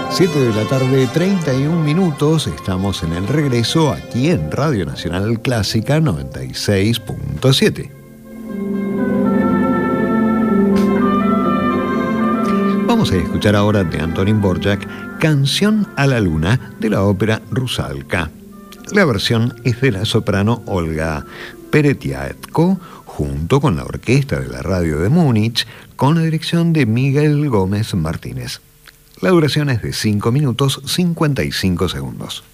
7 de la tarde, 31 minutos. Estamos en el regreso aquí en Radio Nacional Clásica 96.7. Vamos a escuchar ahora de Antonín Dvořák, Canción a la Luna, de la ópera Rusalka. La versión es de la soprano Olga Peretiatko, junto con la orquesta de la radio de Múnich, con la dirección de Miguel Gómez Martínez. La duración es de 5 minutos 55 segundos.